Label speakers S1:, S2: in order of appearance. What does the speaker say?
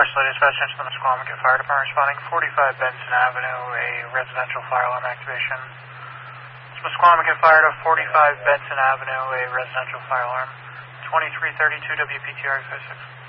S1: Marshall Dispatch from the Squamicut Fire Department responding 45 Benson Avenue, a residential fire alarm activation. Squamicut Fire to 45 Benson Avenue, a residential fire alarm. 2332 WPTR 56.